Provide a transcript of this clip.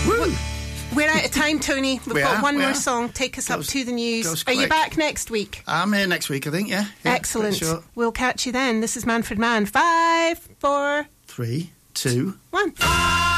Woo! We're out of time, Tony. We've got one more song. Take us up to the news. Are you back next week? I'm here next week, I think, yeah. Excellent. Sure. We'll catch you then. This is Manfred Mann. 5, 4... 3, 2... 1.